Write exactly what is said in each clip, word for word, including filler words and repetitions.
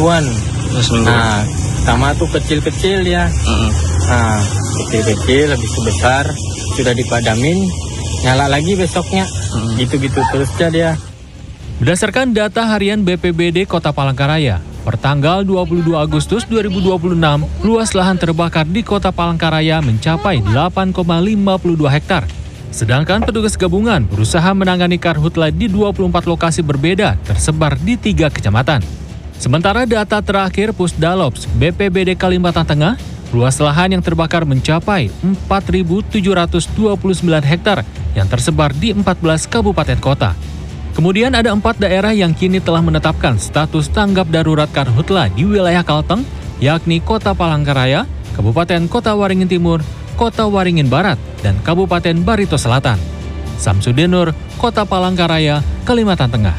semingguan. Seminggu. Nah, pertama tuh kecil-kecil ya. Mm-hmm. Nah, kecil-kecil habis itu besar, sudah dipadamin, nyala lagi besoknya. Mm-hmm. Gitu-gitu terus aja dia. Berdasarkan data harian B P B D Kota Palangkaraya, pertanggal dua puluh dua Agustus dua ribu dua puluh enam, luas lahan terbakar di Kota Palangkaraya mencapai delapan koma lima dua hektar. Sedangkan petugas gabungan berusaha menangani karhutla di dua puluh empat lokasi berbeda tersebar di tiga kecamatan. Sementara data terakhir Pusdalops B P B D Kalimantan Tengah, luas lahan yang terbakar mencapai empat ribu tujuh ratus dua puluh sembilan hektar yang tersebar di empat belas kabupaten kota. Kemudian ada empat daerah yang kini telah menetapkan status tanggap darurat karhutla di wilayah Kalteng, yakni Kota Palangkaraya, Kabupaten Kota Waringin Timur, Kota Waringin Barat, dan Kabupaten Barito Selatan. Samsudin Nur, Kota Palangkaraya, Kalimantan Tengah.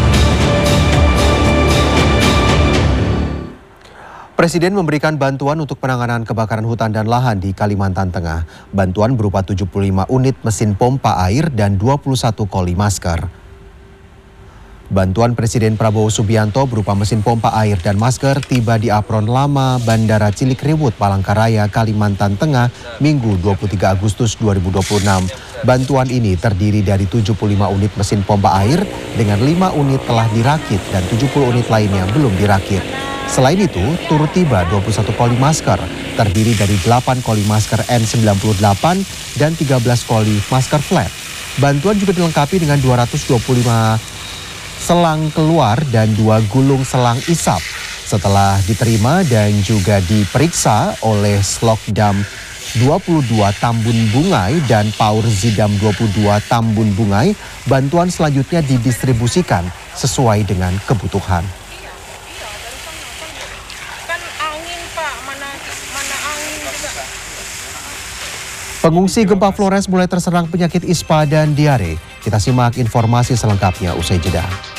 Presiden memberikan bantuan untuk penanganan kebakaran hutan dan lahan di Kalimantan Tengah. Bantuan berupa tujuh puluh lima unit mesin pompa air dan dua puluh satu koli masker. Bantuan Presiden Prabowo Subianto berupa mesin pompa air dan masker tiba di apron lama Bandara Cilikriwut, Palangkaraya, Kalimantan Tengah, Minggu dua puluh tiga Agustus dua ribu dua puluh enam. Bantuan ini terdiri dari tujuh puluh lima unit mesin pompa air dengan lima unit telah dirakit dan tujuh puluh unit lainnya belum dirakit. Selain itu, turut tiba dua puluh satu koli masker, terdiri dari delapan koli masker N sembilan puluh delapan dan tiga belas koli masker flat. Bantuan juga dilengkapi dengan dua ratus dua puluh lima selang keluar dan dua gulung selang isap. Setelah diterima dan juga diperiksa oleh Slokdam dua puluh dua Tambun Bungai dan Paur Zidam dua puluh dua Tambun Bungai, bantuan selanjutnya didistribusikan sesuai dengan kebutuhan. Pengungsi gempa Flores mulai terserang penyakit ispa dan diare. Kita simak informasi selengkapnya usai jeda.